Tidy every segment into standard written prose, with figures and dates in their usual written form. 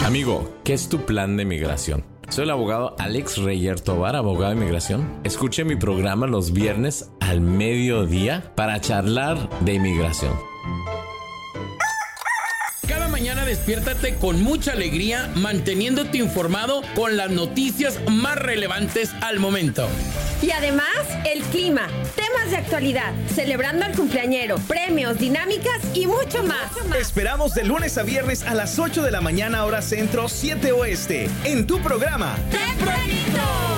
Amigo, ¿qué es tu plan de migración? Soy el abogado Alex Reyer Tovar, abogado de inmigración. Escuche mi programa los viernes al mediodía para charlar de inmigración. Cada mañana despiértate con mucha alegría, manteniéndote informado con las noticias más relevantes al momento. Y además, el clima, temas de actualidad, celebrando al cumpleañero, premios, dinámicas y mucho más. Esperamos de lunes a viernes a las 8 de la mañana, hora centro, 7 oeste, en tu programa ¡Tempranito!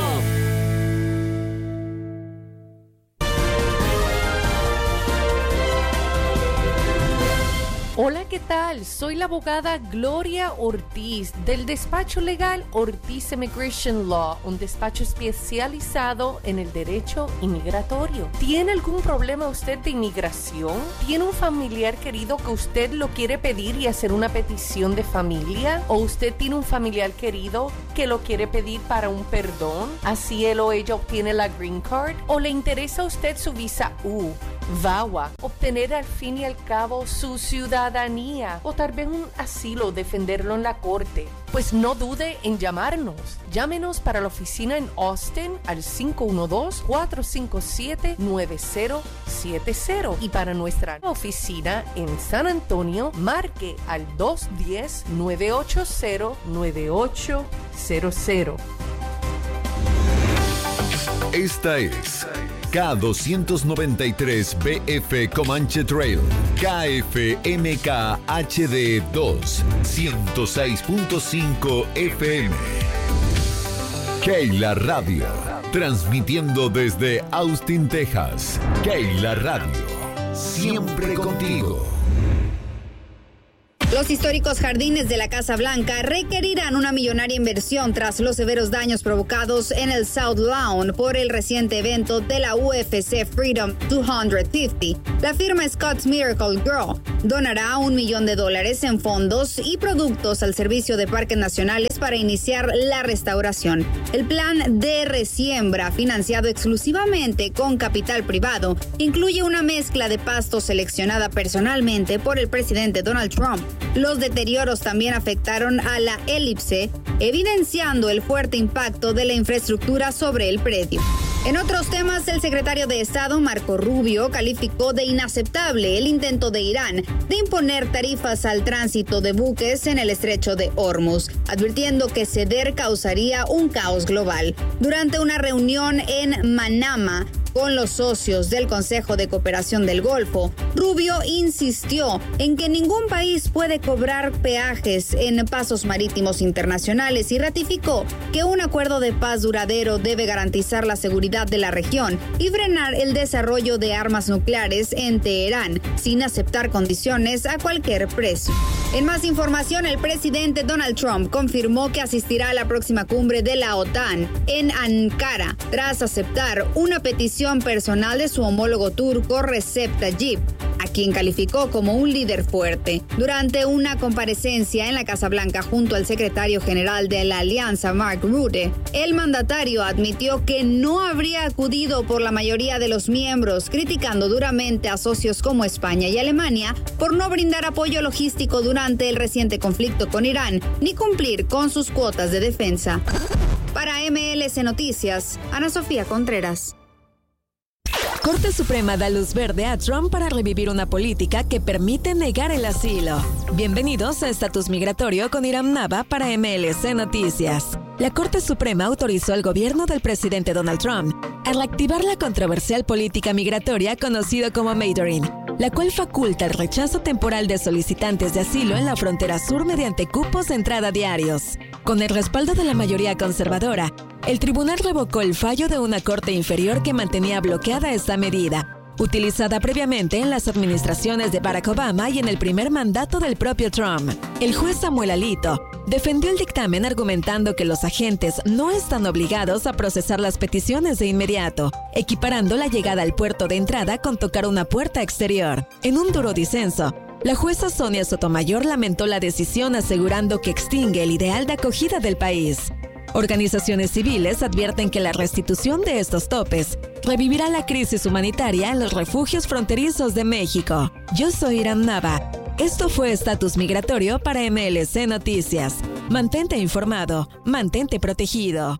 Hola, ¿qué tal? Soy la abogada Gloria Ortiz del despacho legal Ortiz Immigration Law, un despacho especializado en el derecho inmigratorio. ¿Tiene algún problema usted de inmigración? ¿Tiene un familiar querido que usted lo quiere pedir y hacer una petición de familia? ¿O usted tiene un familiar querido que lo quiere pedir para un perdón? Así él o ella obtiene la Green Card. ¿O le interesa a usted su visa U, VAWA, obtener al fin y al cabo su ciudadanía o tal vez un asilo, defenderlo en la corte? Pues no dude en llamarnos. Llámenos para la oficina en Austin al 512-457-9070 y para nuestra oficina en San Antonio marque al 210-980-9800. Esta es K293BF Comanche Trail, KFMK HD 2, 106.5 FM. Keila Radio, transmitiendo desde Austin, Texas. Keila Radio, siempre contigo. Los históricos jardines de la Casa Blanca requerirán una millonaria inversión tras los severos daños provocados en el South Lawn por el reciente evento de la UFC Freedom 250. La firma Scott's Miracle Girl donará $1 millón en fondos y productos al Servicio de Parques Nacionales para iniciar la restauración. El plan de resiembra, financiado exclusivamente con capital privado, incluye una mezcla de pasto seleccionada personalmente por el presidente Donald Trump. Los deterioros también afectaron a la elipse, evidenciando el fuerte impacto de la infraestructura sobre el predio. En otros temas, el secretario de Estado, Marco Rubio, calificó de inaceptable el intento de Irán de imponer tarifas al tránsito de buques en el estrecho de Hormuz, advirtiendo que ceder causaría un caos global. Durante una reunión en Manama con los socios del Consejo de Cooperación del Golfo, Rubio insistió en que ningún país puede cobrar peajes en pasos marítimos internacionales y ratificó que un acuerdo de paz duradero debe garantizar la seguridad de la región y frenar el desarrollo de armas nucleares en Teherán, sin aceptar condiciones a cualquier precio. En más información, el presidente Donald Trump confirmó que asistirá a la próxima cumbre de la OTAN en Ankara, tras aceptar una petición personal de su homólogo turco Recep Tayyip, a quien calificó como un líder fuerte. Durante una comparecencia en la Casa Blanca junto al secretario general de la Alianza, Mark Rutte, el mandatario admitió que no habría acudido por la mayoría de los miembros, criticando duramente a socios como España y Alemania por no brindar apoyo logístico durante el reciente conflicto con Irán ni cumplir con sus cuotas de defensa. Para MLS Noticias, Ana Sofía Contreras. Corte Suprema da luz verde a Trump para revivir una política que permite negar el asilo. Bienvenidos a Estatus Migratorio con Iram Nava para MLC Noticias. La Corte Suprema autorizó al gobierno del presidente Donald Trump a reactivar la controversial política migratoria conocida como Majoring, la cual faculta el rechazo temporal de solicitantes de asilo en la frontera sur mediante cupos de entrada diarios. Con el respaldo de la mayoría conservadora, el tribunal revocó el fallo de una corte inferior que mantenía bloqueada esta medida, utilizada previamente en las administraciones de Barack Obama y en el primer mandato del propio Trump. El juez Samuel Alito defendió el dictamen argumentando que los agentes no están obligados a procesar las peticiones de inmediato, equiparando la llegada al puerto de entrada con tocar una puerta exterior. En un duro disenso, la jueza Sonia Sotomayor lamentó la decisión asegurando que extingue el ideal de acogida del país. Organizaciones civiles advierten que la restitución de estos topes revivirá la crisis humanitaria en los refugios fronterizos de México. Yo soy Iram Nava Esto fue Estatus Migratorio para MLC Noticias. Mantente informado, mantente protegido.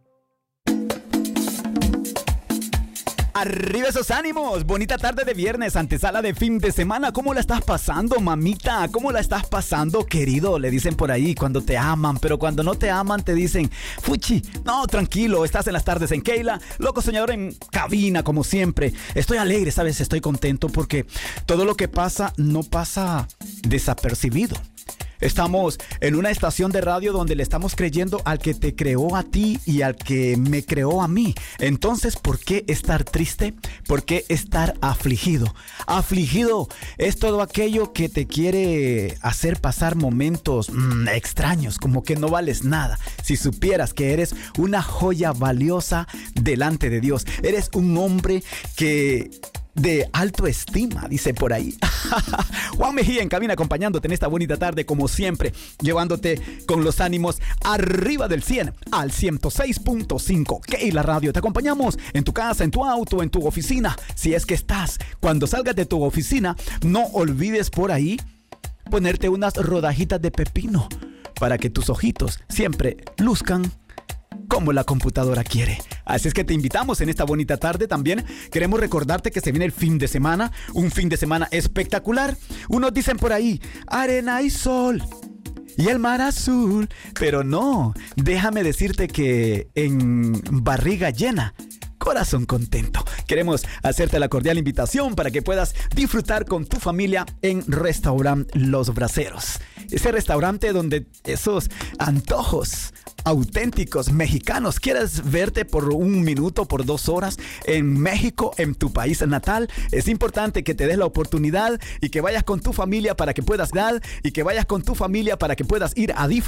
Arriba esos ánimos, bonita tarde de viernes, antesala de fin de semana. ¿Cómo la estás pasando, mamita? ¿Cómo la estás pasando, querido? Le dicen por ahí cuando te aman, pero cuando no te aman te dicen, fuchi, no, tranquilo, estás en las tardes en Keila, loco soñador en cabina como siempre. Estoy alegre, ¿sabes? Estoy contento porque todo lo que pasa no pasa desapercibido. Estamos en una estación de radio donde le estamos creyendo al que te creó a ti y al que me creó a mí. Entonces, ¿por qué estar triste? ¿Por qué estar afligido? Afligido es todo aquello que te quiere hacer pasar momentos extraños, como que no vales nada. Si supieras que eres una joya valiosa delante de Dios. Eres un hombre que... de alto estima, dice por ahí. Juan Mejía en cabina acompañándote en esta bonita tarde como siempre, llevándote con los ánimos arriba del 100 al 106.5. Keila Radio, te acompañamos en tu casa, en tu auto, en tu oficina. Si es que estás, cuando salgas de tu oficina, no olvides por ahí ponerte unas rodajitas de pepino para que tus ojitos siempre luzcan como la computadora quiere. Así es que te invitamos en esta bonita tarde. También queremos recordarte que se viene el fin de semana, un fin de semana espectacular. Unos dicen por ahí, arena y sol y el mar azul, pero no, déjame decirte que en barriga llena, corazón contento. Queremos hacerte la cordial invitación para que puedas disfrutar con tu familia en Restaurant Los Braceros. Ese restaurante donde esos antojos auténticos mexicanos, quieres verte por un minuto, por 2 horas en México, en tu país natal, es importante que te des la oportunidad y que vayas con tu familia para que puedas dar y que vayas con tu familia para que puedas ir a disfrutar